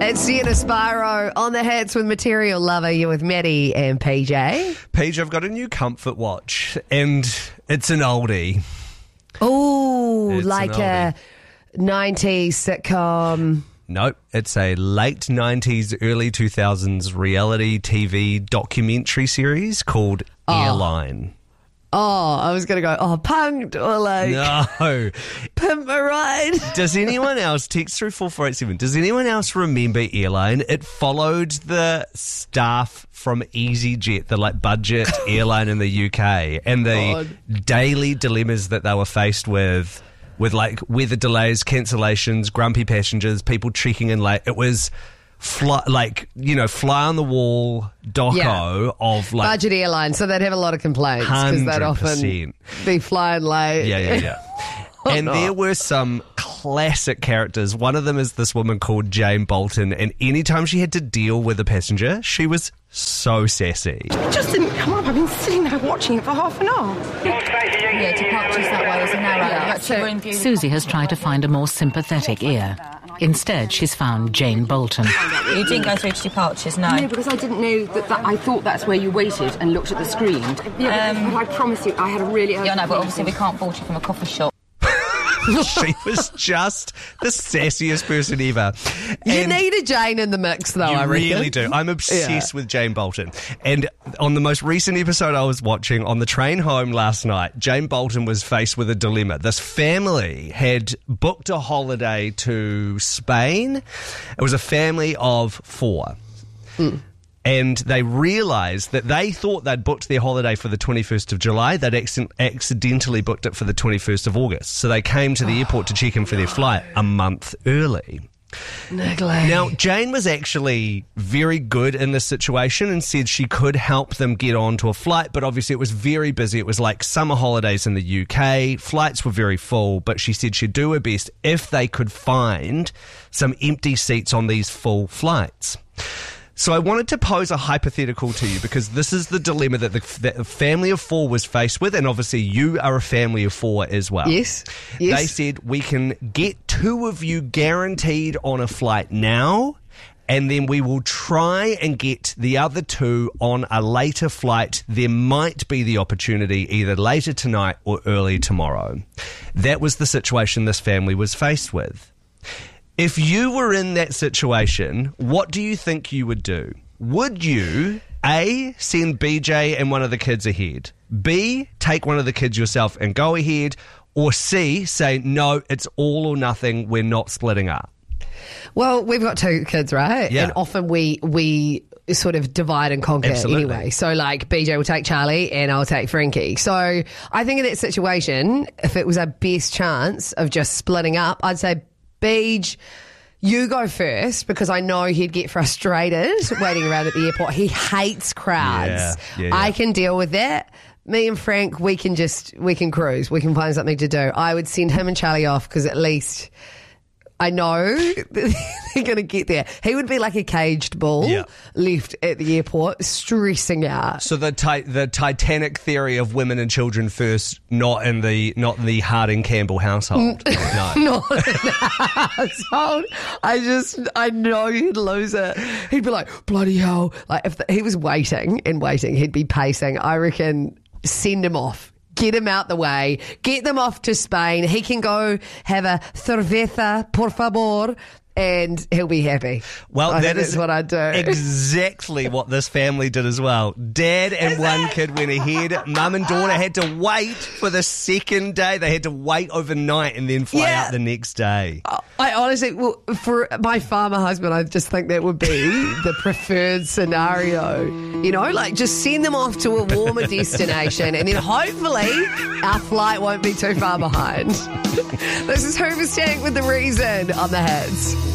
It's Sienna Spyro on the hits with Material Lover. You're with Maddie and PJ. Paige, I've got a new comfort watch, and it's an oldie. Oh, It's like an a 90s sitcom. Nope, it's a late 90s, early 2000s reality TV documentary series called Airline. Oh, I was going to go, Punked or like No. Pimp a Ride. Does anyone else, text through 4487, does anyone else remember Airline? It followed the staff from EasyJet, the like budget airline in the UK, and the daily dilemmas that they were faced with like weather delays, cancellations, grumpy passengers, people checking in late. It was fly on the wall doco of like budget airline, so they'd have a lot of complaints because they'd often 100%. be flying late. Yeah. And there were some classic characters. One of them is this woman called Jane Bolton, and anytime she had to deal with a passenger, she was so sassy. It just didn't come up. I've been sitting there watching it for half an hour. Yeah, departures that way is an hour. Susie has tried to find a more sympathetic ear. Instead, she's found Jane Bolton. You didn't go through to departures, no? No, because I didn't know that I thought that's where you waited and looked at the screen. Yeah, but I promise you, I had a really... Yeah, no, but obviously we can't fault you from a coffee shop. She was just the sassiest person ever. You need a Jane in the mix, though, I reckon. You really do. I'm obsessed with Jane Bolton. And on the most recent episode I was watching, on the train home last night, Jane Bolton was faced with a dilemma. This family had booked a holiday to Spain. It was a family of 4. And they realised that they thought they'd booked their holiday for the 21st of July. They'd accidentally booked it for the 21st of August. So they came to the airport to check in for their flight a month early. Niggly. Now, Jane was actually very good in this situation and said she could help them get onto a flight, but obviously it was very busy. It was like summer holidays in the UK. Flights were very full, but she said she'd do her best if they could find some empty seats on these full flights. So I wanted to pose a hypothetical to you because this is the dilemma that the family of 4 was faced with, and obviously you are a family of 4 as well. Yes. They said, we can get 2 of you guaranteed on a flight now, and then we will try and get the other 2 on a later flight. There might be the opportunity either later tonight or early tomorrow. That was the situation this family was faced with. If you were in that situation, what do you think you would do? Would you, A, send BJ and one of the kids ahead, B, take one of the kids yourself and go ahead, or C, say, no, it's all or nothing, we're not splitting up? Well, we've got 2 kids, right? Yeah. And often we sort of divide and conquer anyway. So like BJ will take Charlie and I'll take Frankie. So I think in that situation, if it was a best chance of just splitting up, I'd say, Beej, you go first because I know he'd get frustrated waiting around at the airport. He hates crowds. Yeah. I can deal with that. Me and Frank, we can cruise. We can find something to do. I would send him and Charlie off because at least I know they're going to get there. He would be like a caged bull left at the airport, stressing out. So the Titanic theory of women and children first, not in the Harding Campbell household. No. Not in the household. I know he'd lose it. He'd be like, bloody hell. Like if he was waiting, he'd be pacing. I reckon send him off. Get him out the way. Get them off to Spain. He can go have a cerveza, por favor, and he'll be happy. Well, that is what I'd do. Exactly what this family did as well. Dad and one kid went ahead. Mum and daughter had to wait for the second day. They had to wait overnight and then fly out the next day. I honestly, for my farmer husband, I just think that would be the preferred scenario. You know, like just send them off to a warmer destination and then hopefully our flight won't be too far behind. This is Hooverstank with The Reason on the Hits.